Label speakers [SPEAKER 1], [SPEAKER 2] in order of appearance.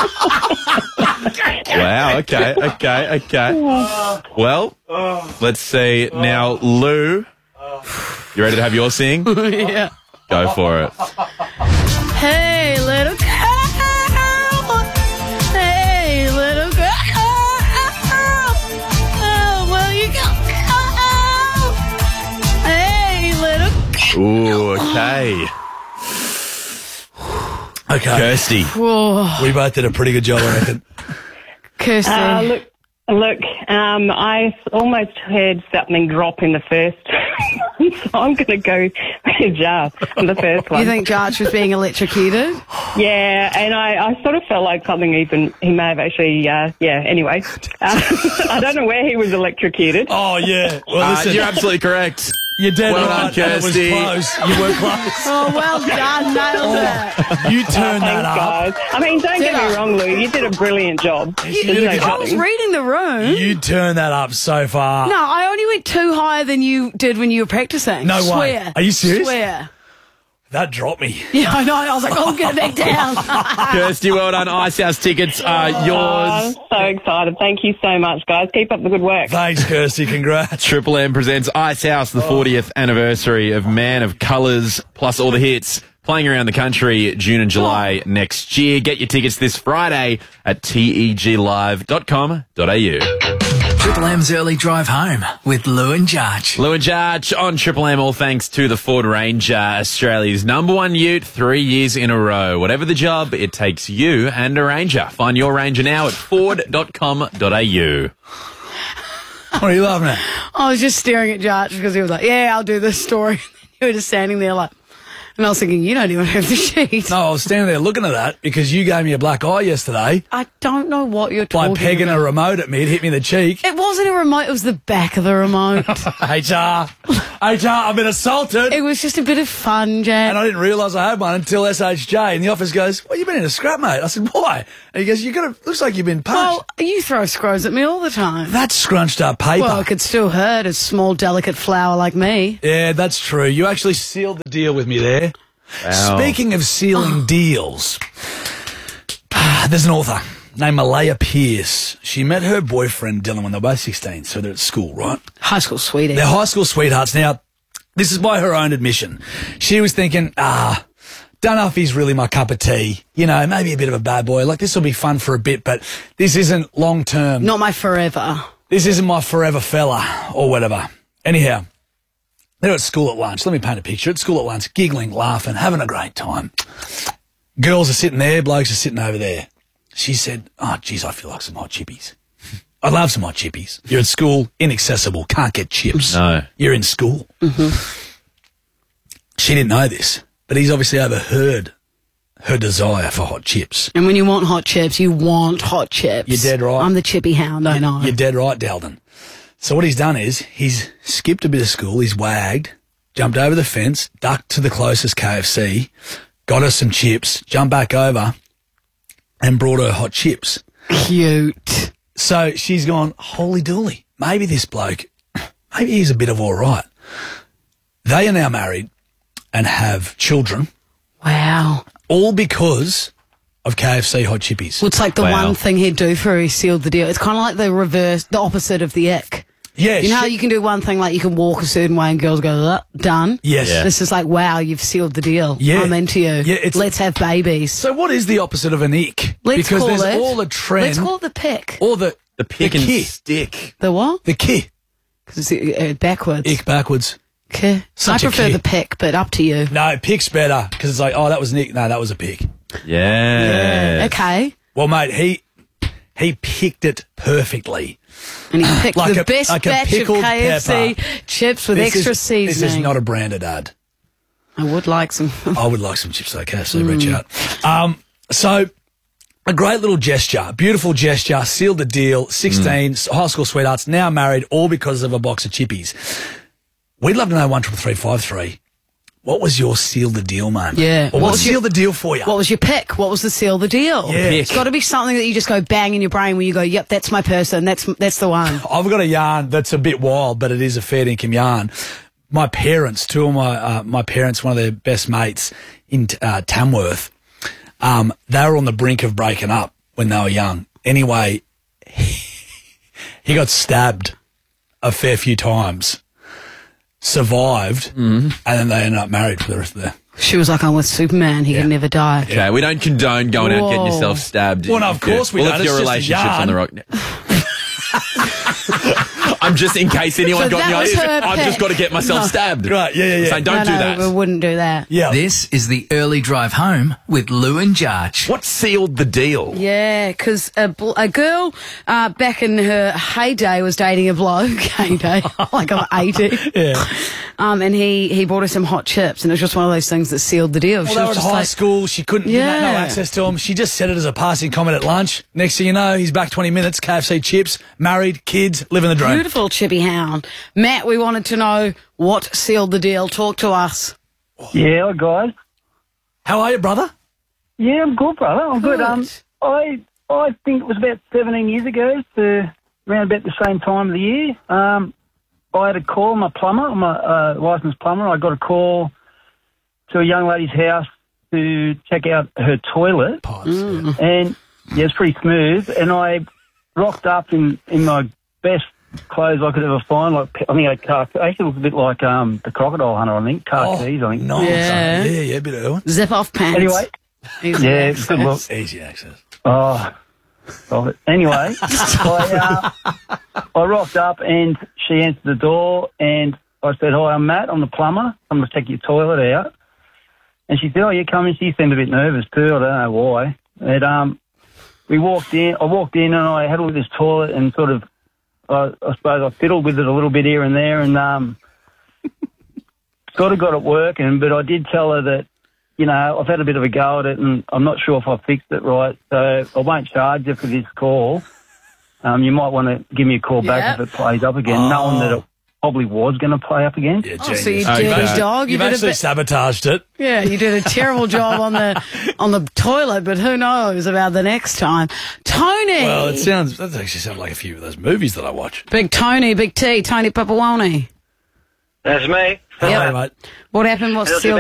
[SPEAKER 1] Wow, okay. Well, let's see. Now, Lou, you ready to have your sing?
[SPEAKER 2] Yeah.
[SPEAKER 1] Go for it.
[SPEAKER 2] Hey, little girl. Hey, little girl. Oh, will you go? Hey, little girl.
[SPEAKER 1] Ooh, okay.
[SPEAKER 3] Okay.
[SPEAKER 1] Kirsty.
[SPEAKER 2] Whoa.
[SPEAKER 3] We both did a pretty good job, I reckon.
[SPEAKER 2] Kirsty.
[SPEAKER 4] Look, I almost heard something drop in the first so I'm going to go with Jar on the first one.
[SPEAKER 2] You think Jarch was being electrocuted?
[SPEAKER 4] Yeah, and I sort of felt like something he may have actually, anyway. I don't know where he was electrocuted.
[SPEAKER 3] Oh, yeah. Well, listen,
[SPEAKER 1] you're absolutely correct.
[SPEAKER 3] you're dead
[SPEAKER 1] well
[SPEAKER 3] right.
[SPEAKER 1] done,
[SPEAKER 3] It was
[SPEAKER 1] Kirsty.
[SPEAKER 3] close. You were close.
[SPEAKER 2] Oh, well done. Nailed it.
[SPEAKER 3] You turned that
[SPEAKER 4] Thanks,
[SPEAKER 3] up.
[SPEAKER 4] guys. I mean, don't get me wrong, Lou. You did a brilliant job.
[SPEAKER 3] You
[SPEAKER 4] There's
[SPEAKER 3] did a
[SPEAKER 4] no
[SPEAKER 3] good job.
[SPEAKER 2] I was
[SPEAKER 4] doubting.
[SPEAKER 2] reading the room.
[SPEAKER 3] You turned that up so far.
[SPEAKER 2] No, I only went too higher than you did when you were practicing.
[SPEAKER 3] No way.
[SPEAKER 2] Swear.
[SPEAKER 3] Are you serious?
[SPEAKER 2] Swear.
[SPEAKER 3] That dropped me.
[SPEAKER 2] Yeah, I know. I was like, oh, get it back down.
[SPEAKER 1] Kirsty, well done. Icehouse tickets are yours.
[SPEAKER 4] I'm so excited. Thank you so much, guys. Keep up the good work.
[SPEAKER 3] Thanks, Kirsty. Congrats.
[SPEAKER 1] Triple M presents Icehouse, the 40th anniversary of Man of Colours, plus all the hits. Playing around the country June and July next year. Get your tickets this Friday at teglive.com.au.
[SPEAKER 5] Triple M's early drive home with Lou and Jarch.
[SPEAKER 1] Lou and Jarch on Triple M, all thanks to the Ford Ranger, Australia's #1 ute, 3 years in a row. Whatever the job, it takes you and a Ranger. Find your Ranger now at ford.com.au.
[SPEAKER 3] What are you laughing at?
[SPEAKER 2] I was just staring at Jarch because he was like, yeah, I'll do this story. You were just standing there like, and I was thinking, you don't even have the sheet.
[SPEAKER 3] No, I was standing there looking at that because you gave me a black eye yesterday
[SPEAKER 2] I don't know what you're
[SPEAKER 3] by
[SPEAKER 2] talking
[SPEAKER 3] pegging
[SPEAKER 2] about.
[SPEAKER 3] a remote at me. It hit me in the cheek.
[SPEAKER 2] It wasn't a remote, it was the back of the remote.
[SPEAKER 3] HR, I've been assaulted.
[SPEAKER 2] It was just a bit of fun, Jack.
[SPEAKER 3] And I didn't realise I had one until SHJ in the office goes, well, you've been in a scrap, mate. I said, why? And he goes, looks like you've been punched.
[SPEAKER 2] Well, you throw scrolls at me all the time.
[SPEAKER 3] That's scrunched up paper.
[SPEAKER 2] Well, it could still hurt a small, delicate flower like me.
[SPEAKER 3] Yeah, that's true. You actually sealed the deal with me there.
[SPEAKER 1] Wow.
[SPEAKER 3] Speaking of sealing deals, there's an author named Malaya Pierce. She met her boyfriend Dylan when they were both 16, so they're at school, right?
[SPEAKER 2] High school sweetie.
[SPEAKER 3] They're high school sweethearts. Now, this is by her own admission. She was thinking, don't know if he's really my cup of tea. You know, maybe a bit of a bad boy. Like, this will be fun for a bit, but this isn't long term.
[SPEAKER 2] Not my forever.
[SPEAKER 3] This isn't my forever fella or whatever. Anyhow, they're at school at lunch. Let me paint a picture. At school at lunch, giggling, laughing, having a great time. Girls are sitting there, blokes are sitting over there. She said, oh, geez, I feel like some hot chippies. I'd love some hot chippies. You're at school, inaccessible, can't get chips.
[SPEAKER 1] No.
[SPEAKER 3] You're in school. Mm-hmm. She didn't know this, but he's obviously overheard her desire for hot chips.
[SPEAKER 2] And when you want hot chips, you want hot chips.
[SPEAKER 3] You're dead right.
[SPEAKER 2] I'm the chippy hound, I know.
[SPEAKER 3] You're dead right, Dalton. So what he's done is he's skipped a bit of school, he's wagged, jumped over the fence, ducked to the closest KFC, got her some chips, jumped back over and brought her hot chips.
[SPEAKER 2] Cute.
[SPEAKER 3] So she's gone, holy dooly, maybe this bloke, maybe he's a bit of all right. They are now married and have children,
[SPEAKER 2] Wow.
[SPEAKER 3] all because of KFC hot chippies.
[SPEAKER 2] Well, it's like the
[SPEAKER 1] Wow.
[SPEAKER 2] one thing he'd do for her, he sealed the deal. It's kind of like the reverse, the opposite of the ick.
[SPEAKER 3] Yeah,
[SPEAKER 2] You know how you can do one thing, like you can walk a certain way and girls go, done?
[SPEAKER 3] Yes. Yeah.
[SPEAKER 2] This is like, wow, you've sealed the deal.
[SPEAKER 3] Yeah.
[SPEAKER 2] I'm into you.
[SPEAKER 3] Yeah, it's-
[SPEAKER 2] Let's have babies.
[SPEAKER 3] So what is the opposite of an ick?
[SPEAKER 2] Let's
[SPEAKER 3] because
[SPEAKER 2] call
[SPEAKER 3] there's
[SPEAKER 2] it.
[SPEAKER 3] all a trend.
[SPEAKER 2] Let's call it the pick.
[SPEAKER 3] or the
[SPEAKER 1] Pick
[SPEAKER 3] the
[SPEAKER 1] and
[SPEAKER 3] key.
[SPEAKER 1] stick.
[SPEAKER 2] The what?
[SPEAKER 3] The key.
[SPEAKER 2] Because it's backwards.
[SPEAKER 3] Ick backwards.
[SPEAKER 2] Okay.
[SPEAKER 3] Such
[SPEAKER 2] I
[SPEAKER 3] a
[SPEAKER 2] prefer
[SPEAKER 3] key.
[SPEAKER 2] the pick, but up to you.
[SPEAKER 3] No, pick's better because it's like, oh, that was Nick. No, that was a pick.
[SPEAKER 1] Yeah.
[SPEAKER 2] Okay.
[SPEAKER 3] Well, mate, he picked it perfectly.
[SPEAKER 2] And he picked
[SPEAKER 3] Like
[SPEAKER 2] the
[SPEAKER 3] a-
[SPEAKER 2] best
[SPEAKER 3] like a
[SPEAKER 2] batch of
[SPEAKER 3] pickled
[SPEAKER 2] KFC
[SPEAKER 3] pepper.
[SPEAKER 2] chips with
[SPEAKER 3] This
[SPEAKER 2] extra
[SPEAKER 3] is,
[SPEAKER 2] seasoning.
[SPEAKER 3] This is not a branded ad.
[SPEAKER 2] I would like some.
[SPEAKER 3] I would like some chips though, KFC, reach out. So a great little gesture, beautiful gesture, sealed the deal, 16, high school sweethearts, now married, all because of a box of chippies. We'd love to know 13353. What was your seal the deal moment?
[SPEAKER 2] Yeah.
[SPEAKER 3] Or
[SPEAKER 2] What
[SPEAKER 3] what
[SPEAKER 2] was
[SPEAKER 3] seal
[SPEAKER 2] your-
[SPEAKER 3] the deal for you?
[SPEAKER 2] What was your pick? What was the seal the deal?
[SPEAKER 3] Yeah.
[SPEAKER 2] It's got to be something that you just go bang in your brain where you go, yep, that's my person. That's the one.
[SPEAKER 3] I've got a yarn that's a bit wild, but it is a fair dinkum yarn. My parents, two of my parents, one of their best mates in Tamworth, they were on the brink of breaking up. when they were young. Anyway, he got stabbed a fair few times, survived, and then they ended up married for the rest of their...
[SPEAKER 2] She was like, I'm with Superman. He can never die.
[SPEAKER 1] Okay, we don't condone going out and getting yourself stabbed.
[SPEAKER 3] Well, no, of course we don't.
[SPEAKER 1] If
[SPEAKER 3] It's
[SPEAKER 1] your
[SPEAKER 3] just a
[SPEAKER 1] relationship's on the rock. I'm just in case anyone
[SPEAKER 2] So
[SPEAKER 1] got
[SPEAKER 2] that
[SPEAKER 1] the
[SPEAKER 2] was
[SPEAKER 1] idea.
[SPEAKER 2] her
[SPEAKER 1] I've
[SPEAKER 2] pet.
[SPEAKER 1] just got to get myself stabbed.
[SPEAKER 3] Right, yeah.
[SPEAKER 1] So don't do that.
[SPEAKER 2] We wouldn't do that.
[SPEAKER 3] Yeah.
[SPEAKER 5] This is the early drive home with Lou and Jarch.
[SPEAKER 1] What sealed the deal?
[SPEAKER 2] Yeah, because a girl back in her heyday was dating a bloke, heyday, like I'm 80.
[SPEAKER 3] Yeah.
[SPEAKER 2] And he bought her some hot chips, and it was just one of those things that sealed the deal.
[SPEAKER 3] Well,
[SPEAKER 2] She
[SPEAKER 3] they were
[SPEAKER 2] was
[SPEAKER 3] at
[SPEAKER 2] just
[SPEAKER 3] high
[SPEAKER 2] like,
[SPEAKER 3] school. She couldn't have no
[SPEAKER 2] Yeah.
[SPEAKER 3] access to them. She just said it as a passing comment at lunch. Next thing you know, he's back 20 minutes, KFC chips, married, kids, living the dream.
[SPEAKER 2] beautiful chippy hound. Matt, we wanted to know what sealed the deal. Talk to us.
[SPEAKER 6] Yeah, guys.
[SPEAKER 3] How are you, brother?
[SPEAKER 6] Yeah, I'm good, brother. I'm good.
[SPEAKER 2] Good.
[SPEAKER 6] I think it was about 17 years ago, around about the same time of the year. I had a call, my plumber, I'm a licensed plumber. I got a call to a young lady's house to check out her toilet.
[SPEAKER 3] Pipes, yeah.
[SPEAKER 6] And, yeah, it's pretty smooth. And I rocked up in my best clothes I could ever find. Like, I think I had car keys. Actually, it looked a bit like the crocodile hunter, I think. Car keys, I think.
[SPEAKER 3] Nice.
[SPEAKER 2] Yeah.
[SPEAKER 3] Yeah, a bit of Owen.
[SPEAKER 2] Zip off pants.
[SPEAKER 6] Anyway,
[SPEAKER 2] Easy
[SPEAKER 6] yeah,
[SPEAKER 2] access.
[SPEAKER 6] good look.
[SPEAKER 3] Easy access.
[SPEAKER 6] Oh, stop it. Anyway, I rocked up and she answered the door and I said, "Hi, I'm Matt. I'm the plumber. I'm going to check your toilet out." And she said, "Oh, you come in." She seemed a bit nervous too. I don't know why. And we walked in. I walked in and I had a look at this toilet and sort of, I suppose I fiddled with it a little bit here and there and sort of got it working. But I did tell her that, you know, I've had a bit of a go at it and I'm not sure if I fixed it right, so I won't charge you for this call. You might want to give me a call back if it plays up again, knowing that it probably was going to play up again.
[SPEAKER 3] Yeah,
[SPEAKER 2] Oh, so you
[SPEAKER 3] genius.
[SPEAKER 2] dirty
[SPEAKER 1] Okay.
[SPEAKER 2] dog. You
[SPEAKER 3] You've
[SPEAKER 2] did a
[SPEAKER 3] actually
[SPEAKER 2] bit,
[SPEAKER 3] sabotaged it.
[SPEAKER 2] yeah, you did a terrible job on the toilet, but who knows about the next time. Tony.
[SPEAKER 3] Well, that actually sounds like a few of those movies that I watch.
[SPEAKER 2] Big Tony, Big T, Tony Papawane.
[SPEAKER 6] That's me.
[SPEAKER 3] Hello,
[SPEAKER 2] Yep.
[SPEAKER 3] mate.
[SPEAKER 2] What happened? What
[SPEAKER 6] How's
[SPEAKER 2] sealed